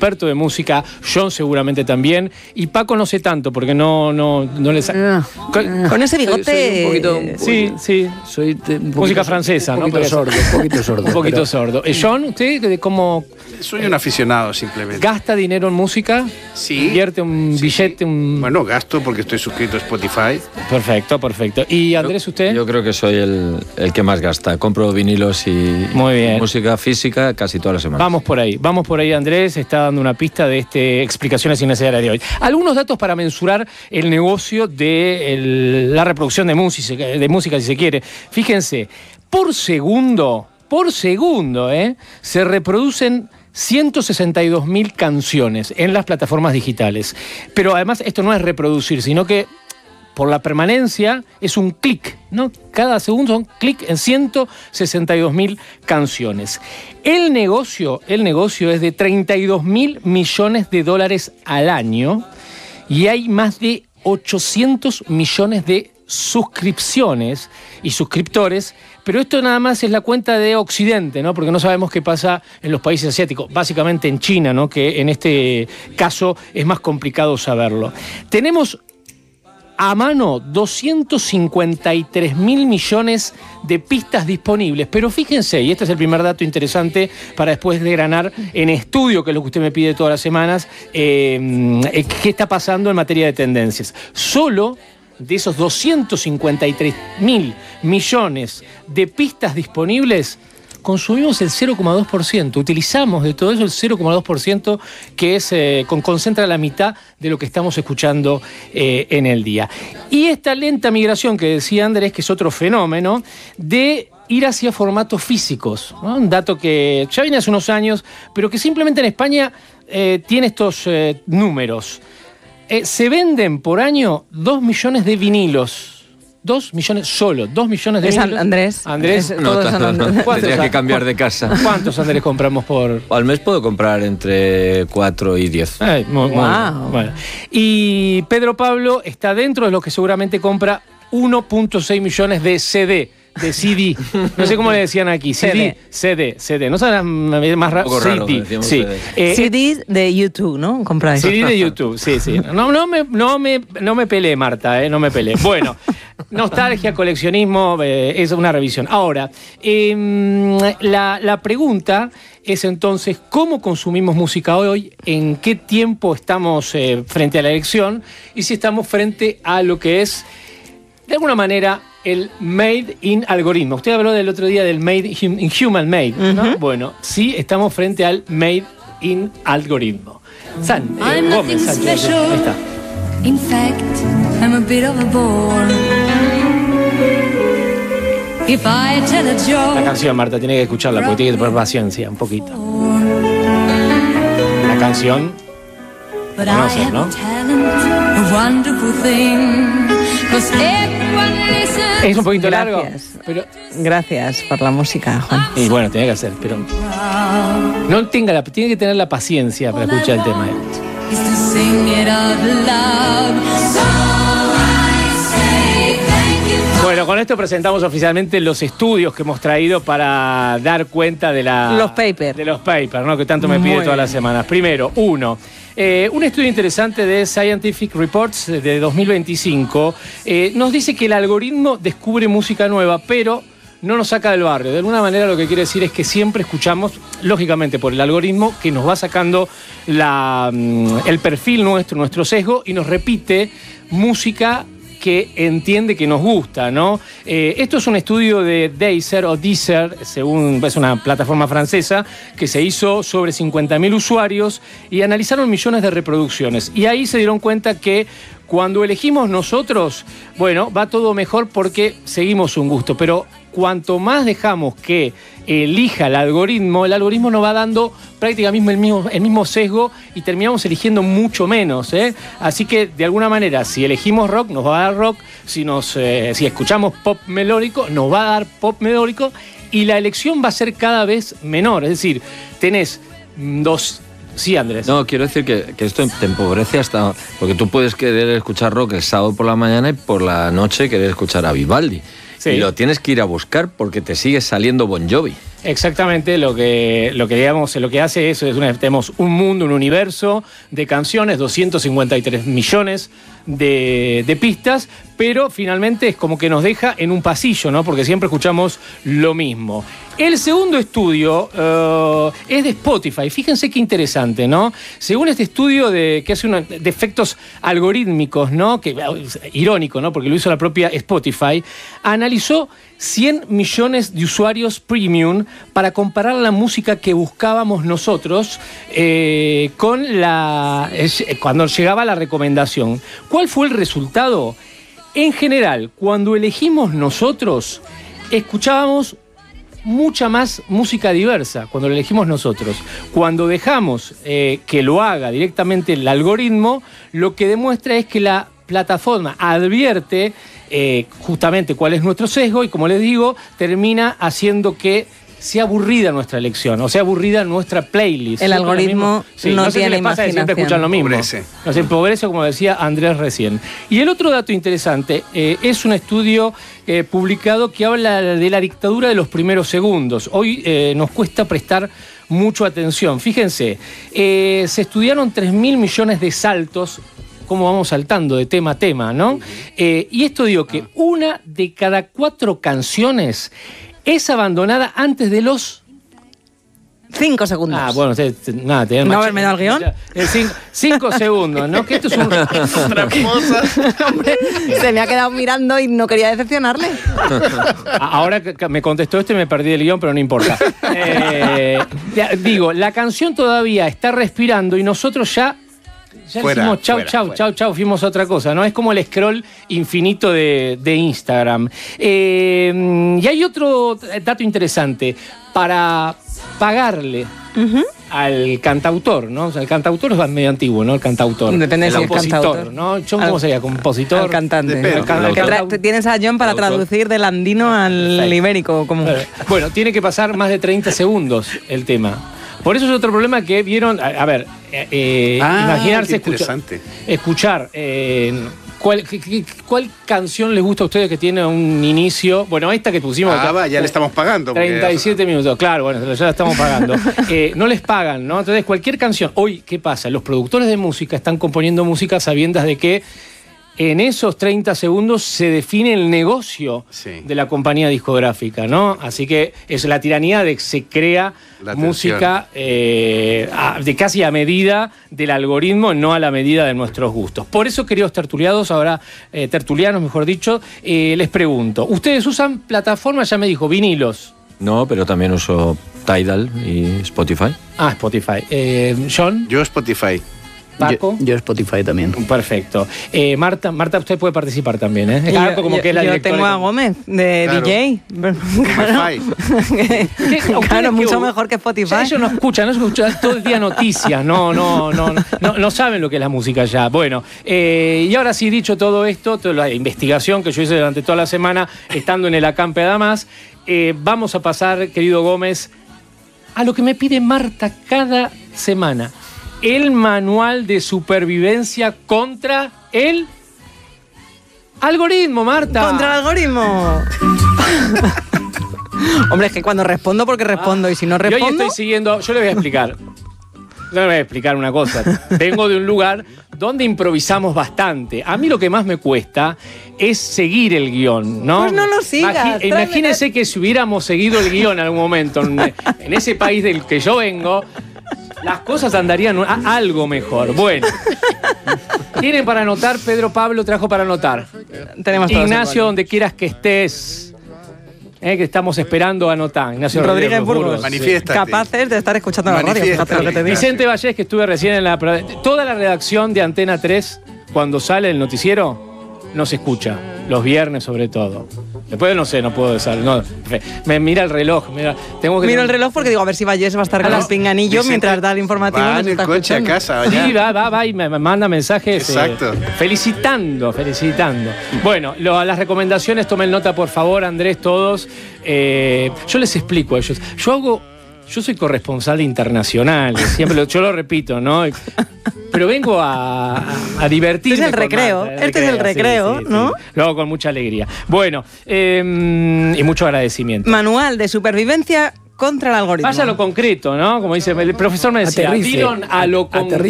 experto de música, John seguramente también, y Paco no sé tanto, porque no le sabe. Con ese bigote... Soy un poquito, Sí. Soy Música francesa, ¿no? Un poquito sordo. Un poquito sordo. John, ¿usted cómo Soy un aficionado, simplemente. gasta dinero en música? Sí. ¿Invierte un billete? Bueno, gasto porque estoy suscrito a Spotify. Perfecto. ¿Y Andrés, usted? Yo creo que soy el que más gasta. Compro vinilos y Muy bien. música física casi todas las semanas. Vamos por ahí, Andrés está dando una pista de explicaciones innecesarias de hoy. Algunos datos para mensurar el negocio de la reproducción de música, si se quiere. Fíjense, por segundo, se reproducen 162.000 canciones en las plataformas digitales. Pero además esto no es reproducir, sino que por la permanencia es un clic, ¿no? Cada segundo son clic en 162.000 canciones. El negocio es de $32.000 millones al año y hay más de 800 millones de suscripciones y suscriptores, pero esto nada más es la cuenta de Occidente, ¿no? Porque no sabemos qué pasa en los países asiáticos, básicamente en China, ¿no? Que en este caso es más complicado saberlo. Tenemos a mano 253.000 millones de pistas disponibles. Pero fíjense, y este es el primer dato interesante para después desgranar en estudio, que es lo que usted me pide todas las semanas, qué está pasando en materia de tendencias. Solo de esos 253.000 millones de pistas disponibles, consumimos el 0,2%, utilizamos de todo eso el 0,2%, que es concentra la mitad de lo que estamos escuchando en el día. Y esta lenta migración que decía Andrés, que es otro fenómeno, de ir hacia formatos físicos, ¿no? Un dato que ya viene hace unos años, pero que simplemente en España tiene estos números. Se venden por año 2 millones de vinilos. 2 millones solo, 2 millones de vinilos. Andrés. No, tendría que cambiar de casa. ¿Cuántos, Andrés, compramos por...? Al mes puedo comprar entre 4 y 10. Muy bueno. Y Pedro Pablo está dentro de los que seguramente compra 1.6 millones de CD. De CD, no sé cómo le decían aquí, CD. No sabes más raro, CD. Sí. CD de YouTube, ¿no? Compráis. CD de YouTube, sí. No me peleé, Marta, no me peleé. Bueno, nostalgia, coleccionismo, es una revisión. Ahora, la pregunta es entonces, ¿cómo consumimos música hoy? ¿En qué tiempo estamos frente a la elección? Y si estamos frente a lo que es, de alguna manera, el Made in algoritmo. Usted habló del otro día del Made in Human Made, ¿no? Bueno, sí, estamos frente al Made in algoritmo. Gómez Sánchez, ahí está. In fact, I'm a bit of a bore. If I tell a joke. La canción, Marta, tiene que escucharla porque tiene que tener paciencia, un poquito. La canción, conoces, ¿no? Es un poquito largo. Pero... Gracias por la música, Juan. Y bueno, tiene que hacer, pero tiene que tener la paciencia para escuchar el tema. Bueno, con esto presentamos oficialmente los estudios que hemos traído para dar cuenta de los papers. De los papers, ¿no? Que tanto me pide todas las semanas. Primero, un estudio interesante de Scientific Reports de 2025 nos dice que el algoritmo descubre música nueva, pero no nos saca del barrio. De alguna manera lo que quiere decir es que siempre escuchamos, lógicamente por el algoritmo, que nos va sacando el perfil nuestro sesgo, y nos repite música que entiende que nos gusta, ¿no? Esto es un estudio de Deezer, según es una plataforma francesa, que se hizo sobre 50.000 usuarios y analizaron millones de reproducciones. Y ahí se dieron cuenta que cuando elegimos nosotros, bueno, va todo mejor porque seguimos un gusto, pero cuanto más dejamos que elija el algoritmo nos va dando prácticamente el mismo sesgo y terminamos eligiendo mucho menos, ¿eh? Así que, de alguna manera, si elegimos rock, nos va a dar rock, si escuchamos pop melódico, nos va a dar pop melódico, y la elección va a ser cada vez menor. Es decir, tenés dos... Sí, Andrés. No, quiero decir que esto te empobrece hasta... Porque tú puedes querer escuchar rock el sábado por la mañana y por la noche querer escuchar a Vivaldi. Sí. Y lo tienes que ir a buscar porque te sigue saliendo Bon Jovi. Exactamente, lo que digamos, lo que hace eso es tenemos un mundo, un universo de canciones, 253 millones de pistas, pero finalmente es como que nos deja en un pasillo, ¿no? Porque siempre escuchamos lo mismo. El segundo estudio es de Spotify. Fíjense qué interesante, ¿no? Según este estudio que hace de efectos algorítmicos, ¿no? Que irónico, ¿no? Porque lo hizo la propia Spotify, analizó 100 millones de usuarios premium para comparar la música que buscábamos nosotros con cuando llegaba la recomendación. ¿Cuál fue el resultado? En general, cuando elegimos nosotros, escuchábamos mucha más música diversa cuando lo elegimos nosotros. Cuando dejamos que lo haga directamente el algoritmo, lo que demuestra es que la plataforma advierte justamente cuál es nuestro sesgo y, como les digo, termina haciendo que sea aburrida nuestra elección, o sea aburrida nuestra playlist. El algoritmo no tiene imaginación. Siempre escuchan lo mismo. Empobrece. Nos empobrece, como decía Andrés recién. Y el otro dato interesante es un estudio publicado que habla de la dictadura de los primeros segundos. Hoy nos cuesta prestar mucha atención. Fíjense, se estudiaron 3.000 millones de saltos, cómo vamos saltando de tema a tema, ¿no? Y esto digo que 1 de cada 4 canciones es abandonada antes de los 5 segundos. Ah, bueno, nada, te ¿No haberme dado el guión? 5 segundos, ¿no? Que esto es un... Hombre, se me ha quedado mirando y no quería decepcionarle. Ahora que me contestó y me perdí el guión, pero no importa. Digo, la canción todavía está respirando y nosotros ya Fuera, decimos chau, fuimos a otra cosa, ¿no? Es como el scroll infinito de Instagram. Y hay otro dato interesante. Para pagarle al cantautor, ¿no? O sea, el cantautor es medio antiguo, ¿no? El cantautor. Depende el si es compositor, cantautor. ¿no? ¿Cómo sería? ¿Compositor? Al cantante. Depende. Tienes a John para traducir del andino al ibérico. Como... Bueno, tiene que pasar más de 30 segundos el tema. Por eso es otro problema que vieron. A ver, imaginarse escuchar. ¿Cuál canción les gusta a ustedes que tiene un inicio? Bueno, esta que pusimos. Ya le estamos pagando. 37 minutos, claro, bueno, ya la estamos pagando. No les pagan, ¿no? Entonces, cualquier canción. Hoy, ¿qué pasa? Los productores de música están componiendo música sabiendas de que en esos 30 segundos se define el negocio de la compañía discográfica, ¿no? Así que es la tiranía de que se crea música de casi a medida del algoritmo, no a la medida de nuestros gustos. Por eso, queridos tertulianos, mejor dicho, les pregunto, ¿ustedes usan plataformas? Ya me dijo, vinilos. No, pero también uso Tidal y Spotify. Spotify. ¿John? Yo Spotify. ¿Paco? Yo Spotify también. Perfecto. Marta, usted puede participar también, ¿eh? Yo tengo a Gómez, de DJ. Claro, mucho mejor que Spotify. Ya ellos no escuchan todo el día noticias, no saben lo que es la música ya. Bueno, y ahora sí, dicho todo esto, toda la investigación que yo hice durante toda la semana, estando en el Acampe Damas, vamos a pasar, querido Gómez, a lo que me pide Marta cada semana. El manual de supervivencia contra el algoritmo, Marta. ¡Contra el algoritmo! Hombre, es que cuando respondo, porque respondo, y si no respondo... Yo hoy estoy siguiendo... Yo le voy a explicar. Yo le voy a explicar una cosa. Vengo de un lugar donde improvisamos bastante. A mí lo que más me cuesta es seguir el guión, ¿no? Pues no lo sigas. Imagínense que si hubiéramos seguido el guión en algún momento en ese país del que yo vengo... Las cosas andarían algo mejor. Bueno. ¿Tienen para anotar? Pedro Pablo trajo para anotar. Tenemos Ignacio, donde quieras que estés. Que estamos esperando anotar. Ignacio Rodríguez Burgos. Manifiéstate. Capaces de estar escuchando la radio. Fíjate lo que te digo. Vicente Vallés, que estuve recién en toda la redacción de Antena 3, cuando sale el noticiero, no se escucha. Los viernes, sobre todo. Después no sé, no puedo decir. No, me mira el reloj. Miro el reloj porque digo, a ver si Vallés va a estar con el pinganillo Vicente, mientras da el informativo. Va en el coche a casa. Sí, va y me manda mensajes. Exacto. Felicitando. Bueno, las recomendaciones, tomen nota, por favor, Andrés, todos. Yo les explico a ellos. Yo soy corresponsal internacional, siempre yo lo repito, ¿no? Pero vengo a divertirme. Este es el recreo, es el recreo, sí, ¿no? Lo hago con mucha alegría. Bueno, y mucho agradecimiento. Manual de supervivencia contra el algoritmo. Vaya a lo concreto, ¿no? Como dice el profesor, me decía, Aterrice. Dillon a lo concreto.